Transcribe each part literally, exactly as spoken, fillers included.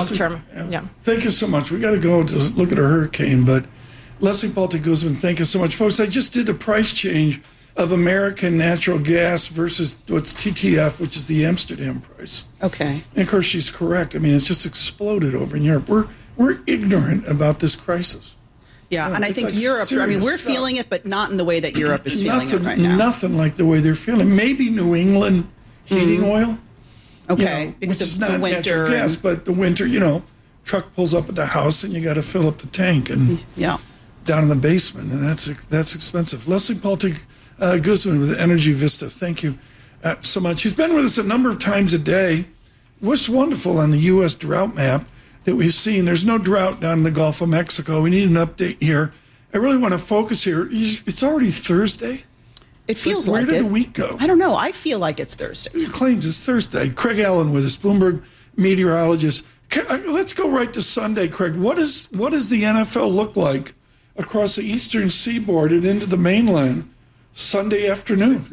Leslie, long term. Yeah. Yeah. Thank you so much. We got to go to look at a hurricane, but Leslie Palte Guzman, thank you so much, folks. I just did a price change of American natural gas versus what's T T F, which is the Amsterdam price. Okay. And of course, she's correct. I mean, it's just exploded over in Europe. We're we're ignorant about this crisis. Yeah, Yeah, and I it's think like Europe, I mean, we're serious stuff. feeling it, but not in the way that Europe is feeling nothing, it right now. Nothing like the way they're feeling. Maybe New England heating Mm-hmm. oil. Okay, You know, because which is of not the winter. natural gas, and- but the winter, you know, truck pulls up at the house and you got to fill up the tank and yeah. down in the basement, and that's that's expensive. Leslie Palte uh, Guzman with Energy Vista, thank you uh, so much. He's been with us a number of times a day. What's wonderful on the U S drought map that we've seen, there's no drought down in the Gulf of Mexico. We need an update here. I really want to focus here. It's already Thursday. It feels Where like did it. the week go? I don't know. I feel like it's Thursday. He claims it's Thursday. Craig Allen with us, Bloomberg meteorologist. Ca- Let's go right to Sunday, Craig. What is what does the N F L look like across the eastern seaboard and into the mainland Sunday afternoon?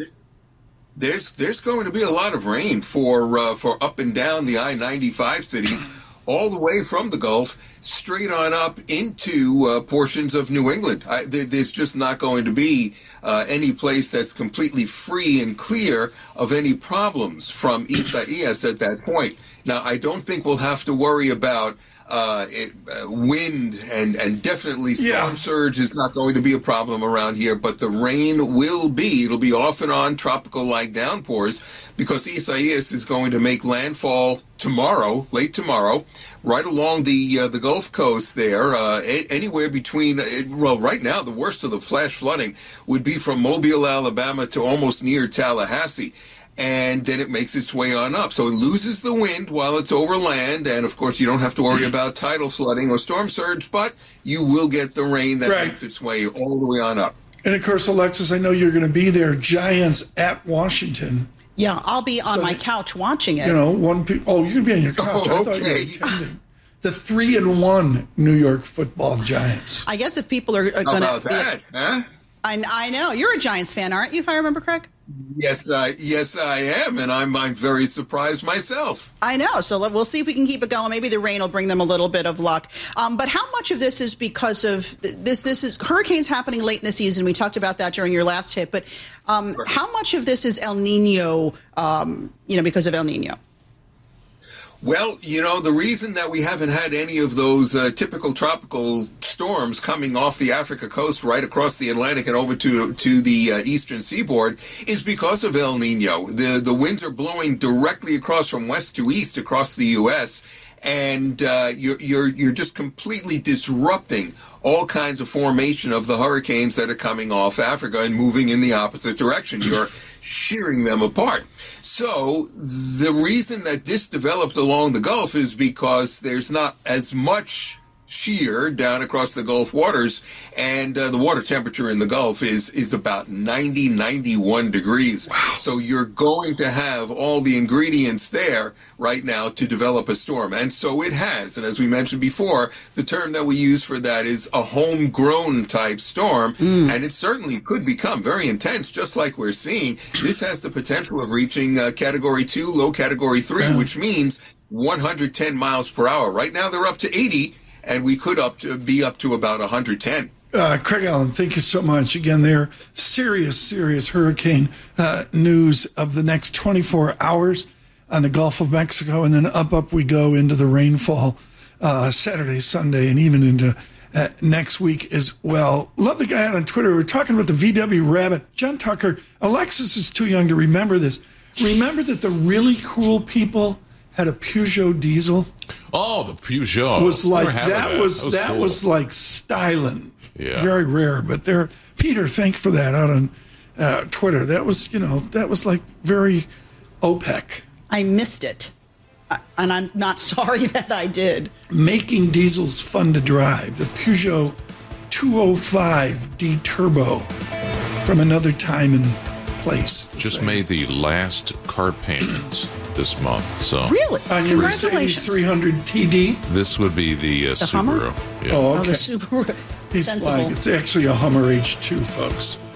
There's there's going to be a lot of rain for uh, for up and down the I ninety-five cities, all the way from the Gulf straight on up into uh, portions of New England. I, there, there's just not going to be uh, any place that's completely free and clear of any problems from Isaias at that point. Now, I don't think we'll have to worry about uh, it, uh, wind and, and definitely storm Yeah. surge is not going to be a problem around here, but the rain will be. It'll be off and on tropical-like downpours because Isaias is going to make landfall tomorrow, late tomorrow, right along the uh, the Gulf Coast there, uh, a- anywhere between, uh, well, right now, the worst of the flash flooding would be from Mobile, Alabama to almost near Tallahassee. And then it makes its way on up. So it loses the wind while it's over land. And, of course, you don't have to worry about tidal flooding or storm surge, but you will get the rain that Right. makes its way all the way on up. And of course, Alexis, I know you're going to be there. Giants at Washington. Yeah, I'll be on So my that- couch watching it. You know, one. Pe- oh, you're going to be on your couch. Oh, I thought you okay. were attending. The three and one New York Football Giants. I guess if people are, are How going about to, that, huh? I, I know you're a Giants fan, aren't you? If I remember correct. Yes, uh, yes, I am, and I'm I'm very surprised myself. I know. So let- we'll see if we can keep it going. Maybe the rain will bring them a little bit of luck. Um, but how much of this is because of th- this? This is hurricanes happening late in the season. We talked about that during your last hit. But um, how much of this is El Nino? Um, you know, because of El Nino. Well, you know, the reason that we haven't had any of those uh, typical tropical storms coming off the Africa coast right across the Atlantic and over to to the uh, eastern seaboard is because of El Nino. The the winds are blowing directly across from west to east across the U S, and uh, you're you're you're just completely disrupting all kinds of formation of the hurricanes that are coming off Africa and moving in the opposite direction. You're shearing them apart. So the reason that this developed along the Gulf is because there's not as much shear down across the Gulf waters, and uh, the water temperature in the Gulf is is about ninety, ninety-one degrees. Wow. So you're going to have all the ingredients there right now to develop a storm. And so it has. And as we mentioned before, the term that we use for that is a homegrown type storm. Mm. And it certainly could become very intense, just like we're seeing. This has the potential of reaching uh, category two, low category three, yeah. which means one hundred ten miles per hour. Right now they're up to eighty. And we could up to be up to about one hundred ten. Uh, Craig Allen, thank you so much. Again, there, serious, serious hurricane uh, news of the next twenty-four hours on the Gulf of Mexico. And then up, up we go into the rainfall uh, Saturday, Sunday, and even into uh, next week as well. Love the guy out on Twitter. We're talking about the V W Rabbit. John Tucker, Alexis is too young to remember this. Remember that the really cool people had a Peugeot diesel. Oh, the Peugeot was like that, that was that was, that cool. was like styling. Yeah. Very rare, but there. Peter, thank you for that out on uh, Twitter. That was, you know, that was like very OPEC. I missed it, and I'm not sorry that I did. Making diesels fun to drive. The Peugeot two oh five D Turbo from another time and place. Just say. made the last car payment this month. So really, on your Mercedes congratulations. three hundred T D. This would be the, uh, the Subaru. Hummer? Yeah. Oh, okay. Oh, the Subaru. He's Sensible. like, it's actually a Hummer H two, folks.